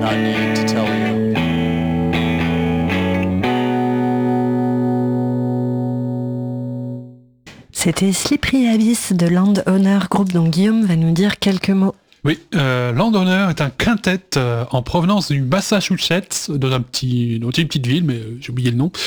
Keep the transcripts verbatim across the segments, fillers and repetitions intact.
I need to tell you. C'était Slippery Abyss de Landowner Group, dont Guillaume va nous dire quelques mots. Oui, euh, Landowner est un quintet euh, en provenance du Massachusetts, dans, un petit, dans une petite ville, mais euh, j'ai oublié le nom.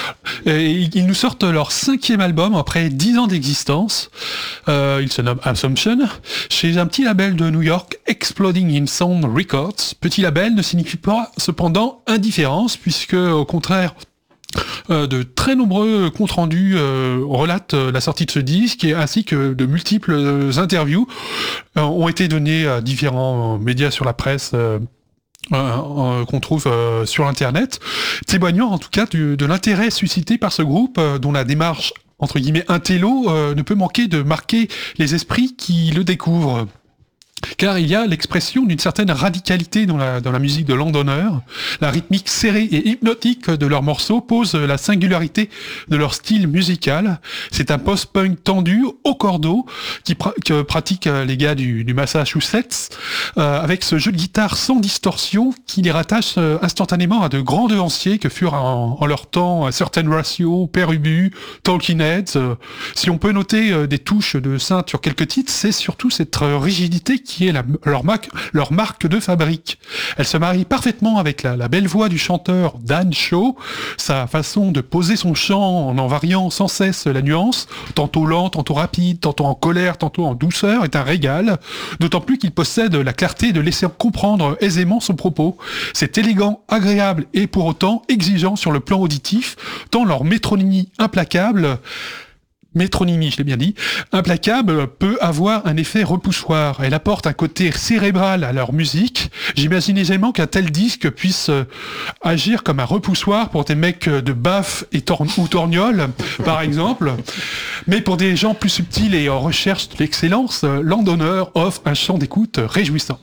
Et ils nous sortent leur cinquième album après dix ans d'existence. Euh, il se nomme Assumption, chez un petit label de New York, Exploding in Sound Records. Petit label ne signifie pas cependant indifférence, puisque au contraire, Euh, de très nombreux comptes rendus euh, relatent euh, la sortie de ce disque, et ainsi que de multiples euh, interviews euh, ont été données à différents euh, médias sur la presse euh, euh, euh, qu'on trouve euh, sur Internet, témoignant en tout cas du, de l'intérêt suscité par ce groupe euh, dont la démarche entre guillemets intello euh, ne peut manquer de marquer les esprits qui le découvrent. Car il y a l'expression d'une certaine radicalité dans la, dans la musique de Landowner. La rythmique serrée et hypnotique de leurs morceaux pose la singularité de leur style musical. C'est un post-punk tendu au cordeau qui pra- que pratiquent les gars du, du Massachusetts, euh, avec ce jeu de guitare sans distorsion qui les rattache euh, instantanément à de grands devanciers que furent en, en leur temps Certain Ratio, Père Ubu, Talking Heads. Euh, si on peut noter euh, des touches de synth sur quelques titres, c'est surtout cette euh, rigidité qui est la, leur, marque, leur marque de fabrique. Elle se marie parfaitement avec la, la belle voix du chanteur Dan Shaw, sa façon de poser son chant en en variant sans cesse la nuance, tantôt lent, tantôt rapide, tantôt en colère, tantôt en douceur, est un régal, d'autant plus qu'il possède la clarté de laisser comprendre aisément son propos. C'est élégant, agréable et pour autant exigeant sur le plan auditif, tant leur métronymie implacable Métronymie, je l'ai bien dit, implacable, peut avoir un effet repoussoir. Elle apporte un côté cérébral à leur musique. J'imagine aisément qu'un tel disque puisse euh, agir comme un repoussoir pour des mecs de baf et tor- ou torgnoles, par exemple. Mais pour des gens plus subtils et en recherche de l'excellence, euh, Landowner offre un champ d'écoute réjouissant.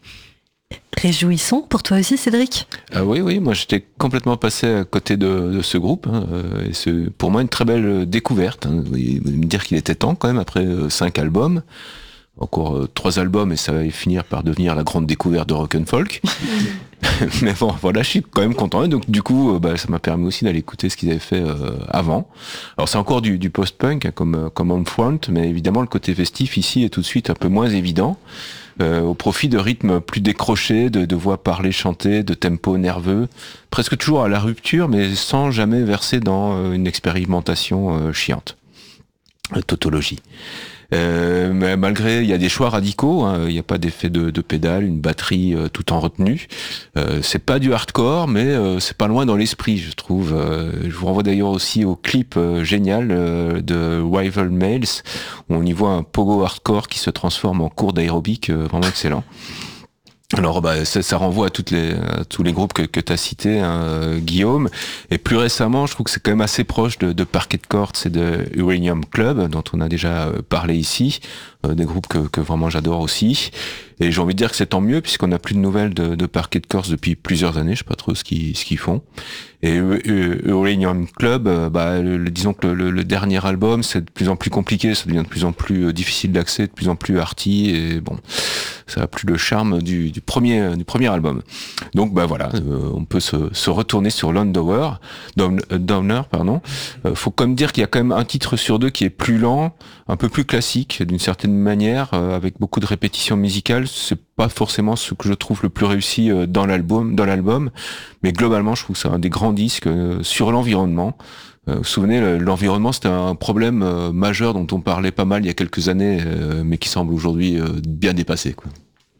Réjouissons pour toi aussi, Cédric. Ah oui, oui, moi j'étais complètement passé à côté de, de ce groupe. Hein, et c'est pour moi une très belle découverte. Hein. Vous allez me dire qu'il était temps quand même, après euh, cinq albums. Encore euh, trois albums et ça va finir par devenir la grande découverte de rock'n'folk. Mais bon, voilà, je suis quand même content. Et donc du coup, euh, bah, ça m'a permis aussi d'aller écouter ce qu'ils avaient fait euh, avant. Alors c'est encore du, du post-punk, hein, comme, comme Homefront, mais évidemment le côté festif ici est tout de suite un peu moins évident. Euh, au profit de rythmes plus décrochés, de, de voix parlées, chantées, de tempo nerveux, presque toujours à la rupture, mais sans jamais verser dans euh, une expérimentation euh, chiante. Euh, tautologie. Euh, mais malgré, il y a des choix radicaux, hein, il n'y a pas d'effet de, de pédale, une batterie euh, tout en retenue. Euh, c'est pas du hardcore, mais euh, c'est pas loin dans l'esprit, je trouve. Euh, je vous renvoie d'ailleurs aussi au clip euh, génial euh, de Rival Males, où on y voit un pogo hardcore qui se transforme en cours d'aérobic, euh, vraiment excellent. Alors bah ça, ça renvoie à toutes les à tous les groupes que que t'as cités, hein, Guillaume, et plus récemment je trouve que c'est quand même assez proche de, de Parquet Courts et de Uranium Club dont on a déjà parlé ici, euh, des groupes que que vraiment j'adore aussi, et j'ai envie de dire que c'est tant mieux puisqu'on n'a plus de nouvelles de, de Parquet Courts depuis plusieurs années, je sais pas trop ce qu'ils ce qu'ils font. Et Uranium Club, euh, bah le, le, disons que le, le dernier album c'est de plus en plus compliqué, ça devient de plus en plus difficile d'accès, de plus en plus arty, et bon, ça a plus le charme du, du premier du premier album. Donc bah voilà, euh, on peut se, se retourner sur Landowner, Downer, pardon. Euh, faut comme dire qu'il y a quand même un titre sur deux qui est plus lent, un peu plus classique d'une certaine manière, euh, avec beaucoup de répétitions musicales. C'est pas forcément ce que je trouve le plus réussi euh, dans l'album, dans l'album, mais globalement je trouve que c'est un des grands disques euh, sur l'environnement. Euh, vous vous souvenez, l'environnement c'était un problème euh, majeur dont on parlait pas mal il y a quelques années, euh, mais qui semble aujourd'hui euh, bien dépassé, quoi.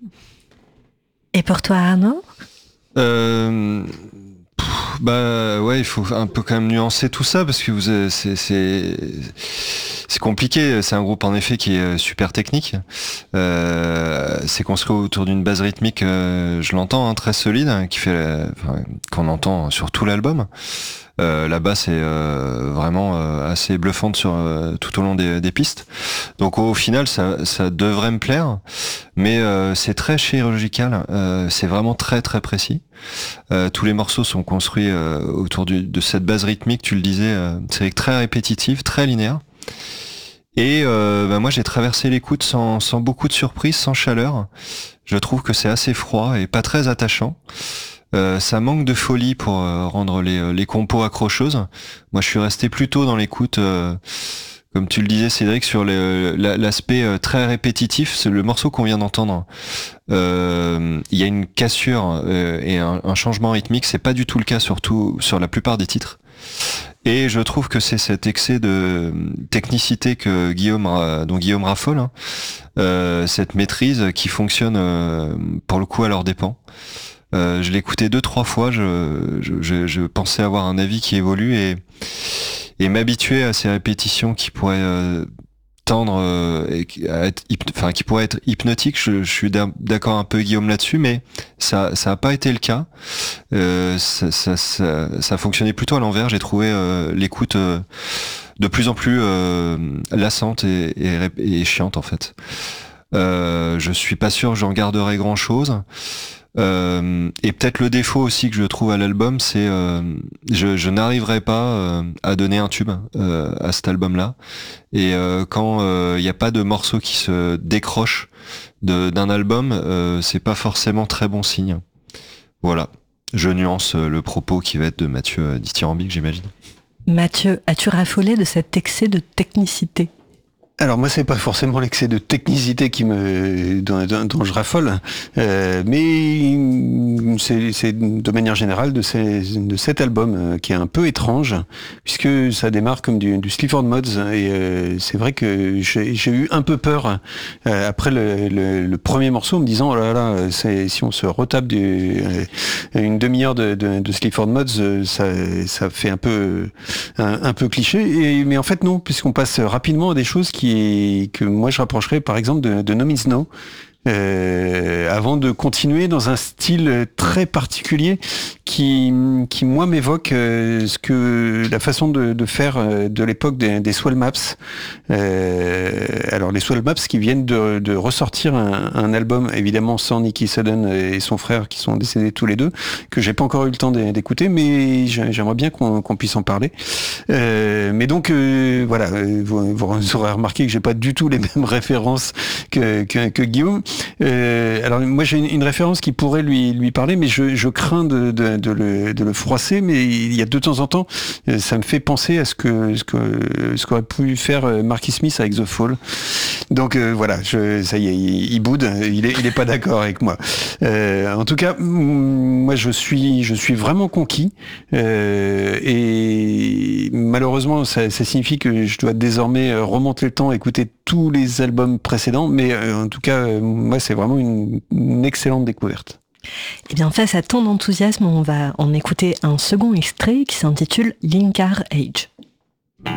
Et pour toi, Arnaud ? euh, pff, Bah ouais, il faut un peu quand même nuancer tout ça parce que vous, avez, c'est, c'est, c'est compliqué. C'est un groupe en effet qui est super technique. Euh, c'est construit autour d'une base rythmique, euh, je l'entends, hein, très solide, hein, qui fait, enfin, qu'on entend sur tout l'album. Euh, la basse est euh, vraiment euh, assez bluffante sur euh, tout au long des, des pistes. Donc au final, ça, ça devrait me plaire, mais euh, c'est très chirurgical. Euh, c'est vraiment très très précis. Euh, tous les morceaux sont construits euh, autour du, de cette base rythmique. Tu le disais, euh, c'est très répétitif, très linéaire. Et euh, bah moi, j'ai traversé l'écoute sans, sans beaucoup de surprise, sans chaleur. Je trouve que c'est assez froid et pas très attachant. Euh, ça manque de folie pour euh, rendre les, les compos accrocheuses. Moi, je suis resté plutôt dans l'écoute, euh, comme tu le disais, Cédric, sur les, la, l'aspect euh, très répétitif. C'est le morceau qu'on vient d'entendre. Euh, il y a une cassure euh, et un, un changement rythmique. C'est pas du tout le cas, surtout sur la plupart des titres. Et je trouve que c'est cet excès de technicité que Guillaume, dont Guillaume raffole, hein, euh, cette maîtrise qui fonctionne euh, pour le coup à leurs dépens. Euh, je l'ai écouté deux trois fois, je, je, je, je pensais avoir un avis qui évolue et, et m'habituer à ces répétitions qui pourraient euh, tendre, euh, à être, enfin qui pourraient être hypnotiques. Je, je suis d'accord un peu Guillaume là-dessus, mais ça ça a pas été le cas. Euh, ça, ça, ça, ça a fonctionné plutôt à l'envers. J'ai trouvé euh, l'écoute euh, de plus en plus euh, lassante et, et, et chiante en fait. Euh, je suis pas sûr que j'en garderai grand chose. Euh, et peut-être le défaut aussi que je trouve à l'album, c'est euh, je, je n'arriverai pas euh, à donner un tube euh, à cet album-là. Et euh, quand il euh, n'y a pas de morceau qui se décroche de, d'un album, euh, c'est pas forcément très bon signe. Voilà, je nuance le propos qui va être de Mathieu dithyrambique, j'imagine. Mathieu, as-tu raffolé de cet excès de technicité ? Alors moi c'est pas forcément l'excès de technicité qui me dont, dont je raffole, euh, mais c'est, c'est de manière générale de, ces, de cet album euh, qui est un peu étrange puisque ça démarre comme du, du Sleaford Mods et euh, c'est vrai que j'ai, j'ai eu un peu peur euh, après le, le, le premier morceau en me disant oh là là c'est, si on se retape du, euh, une demi-heure de, de, de Sleaford Mods euh, ça, ça fait un peu un, un peu cliché et mais en fait non puisqu'on passe rapidement à des choses qui que moi je rapprocherais par exemple de, de No Means No euh, avant de continuer dans un style très particulier qui, qui moi m'évoque euh, ce que la façon de, de faire euh, de l'époque des, des Swell Maps. Euh, alors les Swell Maps qui viennent de, de ressortir un, un album évidemment sans Nicky Sudden et son frère qui sont décédés tous les deux, que j'ai pas encore eu le temps d'écouter, mais j'aimerais bien qu'on, qu'on puisse en parler. Euh, mais donc euh, voilà, vous, vous aurez remarqué que j'ai pas du tout les mêmes références que, que, que Guillaume. Euh, alors moi j'ai une, une référence qui pourrait lui, lui parler, mais je, je crains de, de, de, le, de le froisser, mais il y a de temps en temps, ça me fait penser à ce que ce que ce qu'aurait pu faire Marky Smith avec The Fall. Donc euh, voilà, je, ça y est, il, il boude, il est, il est pas d'accord avec moi. Euh, en tout cas, moi je suis je suis vraiment conquis euh, et malheureusement ça, ça signifie que je dois désormais remonter le temps, écouter tous les albums précédents, mais euh, en tout cas, euh, moi c'est vraiment une, une excellente découverte. Eh bien, face à tant d'enthousiasme, on va en écouter un second extrait qui s'intitule Linkar Age.